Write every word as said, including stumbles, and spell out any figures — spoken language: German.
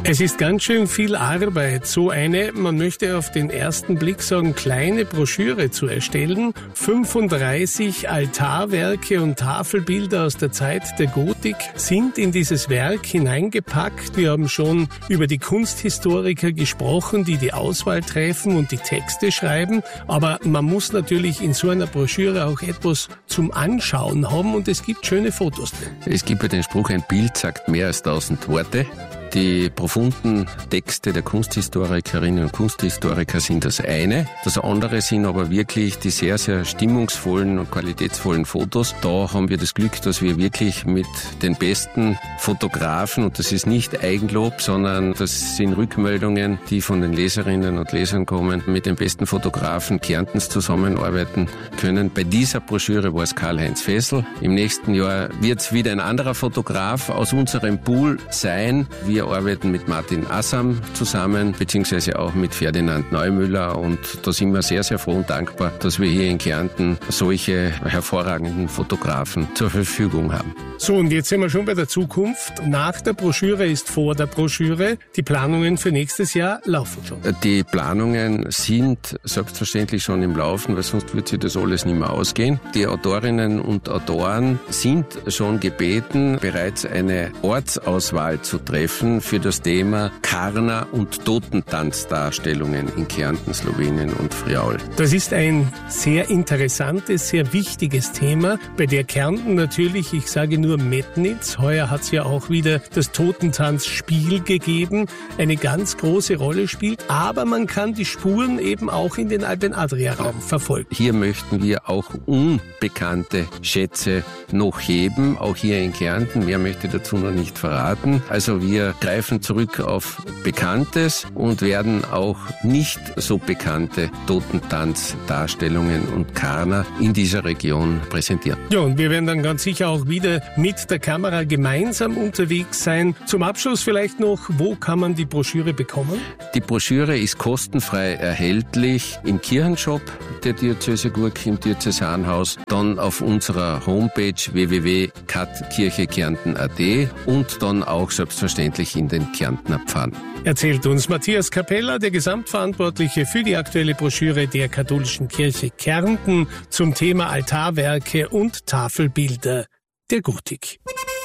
Es ist ganz schön viel Arbeit, so eine, man möchte auf den ersten Blick sagen, kleine Broschüre zu erstellen. fünfunddreißig Altarwerke und Tafelbilder aus der Zeit der Gotik sind in dieses Werk hineingepackt. Wir haben schon über die Kunsthistoriker gesprochen, die die Auswahl treffen und die Texte schreiben. Aber man muss natürlich in so einer Broschüre auch etwas zum Anschauen haben und es gibt schöne Fotos drin. Es gibt ja den Spruch, ein Bild sagt mehr als tausend Worte. Die profunden Texte der Kunsthistorikerinnen und Kunsthistoriker sind das eine. Das andere sind aber wirklich die sehr, sehr stimmungsvollen und qualitätsvollen Fotos. Da haben wir das Glück, dass wir wirklich mit den besten Fotografen, und das ist nicht Eigenlob, sondern das sind Rückmeldungen, die von den Leserinnen und Lesern kommen, mit den besten Fotografen Kärntens zusammenarbeiten können. Bei dieser Broschüre war es Karl-Heinz Fessel. Im nächsten Jahr wird es wieder ein anderer Fotograf aus unserem Pool sein. Wir Wir arbeiten mit Martin Assam zusammen, beziehungsweise auch mit Ferdinand Neumüller, und da sind wir sehr, sehr froh und dankbar, dass wir hier in Kärnten solche hervorragenden Fotografen zur Verfügung haben. So, und jetzt sind wir schon bei der Zukunft. Nach der Broschüre ist vor der Broschüre. Die Planungen für nächstes Jahr laufen schon. Die Planungen sind selbstverständlich schon im Laufen, weil sonst wird sich das alles nicht mehr ausgehen. Die Autorinnen und Autoren sind schon gebeten, bereits eine Ortsauswahl zu treffen für das Thema Karner- und Totentanzdarstellungen in Kärnten, Slowenien und Friaul. Das ist ein sehr interessantes, sehr wichtiges Thema, bei der Kärnten natürlich, ich sage nur Metnitz, heuer hat es ja auch wieder das Totentanzspiel gegeben, eine ganz große Rolle spielt, aber man kann die Spuren eben auch in den Alpen-Adria-Raum verfolgen. Hier möchten wir auch unbekannte Schätze noch heben, auch hier in Kärnten, mehr möchte ich dazu noch nicht verraten. Also wir greifen zurück auf Bekanntes und werden auch nicht so bekannte Totentanzdarstellungen und Karner in dieser Region präsentieren. Ja, und wir werden dann ganz sicher auch wieder mit der Kamera gemeinsam unterwegs sein. Zum Abschluss vielleicht noch, wo kann man die Broschüre bekommen? Die Broschüre ist kostenfrei erhältlich im Kirchenshop der Diözese Gurk im Diözesanhaus, dann auf unserer Homepage w w w punkt katkirchekärnten punkt a t und dann auch selbstverständlich in den Kärntner Pfarren. Erzählt uns Matthias Capella, der Gesamtverantwortliche für die aktuelle Broschüre der Katholischen Kirche Kärnten zum Thema Altarwerke und Tafelbilder der Gotik.